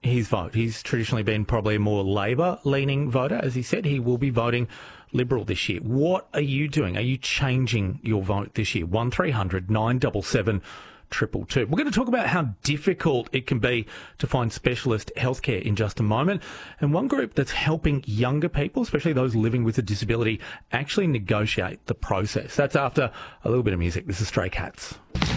his vote. He's traditionally been probably a more Labor-leaning voter. As he said, he will be voting Liberal this year. What are you doing? Are you changing your vote this year? 1300 977 222. We're going to talk about how difficult it can be to find specialist healthcare in just a moment. And one group that's helping younger people, especially those living with a disability, actually negotiate the process. That's after a little bit of music. This is Stray Cats.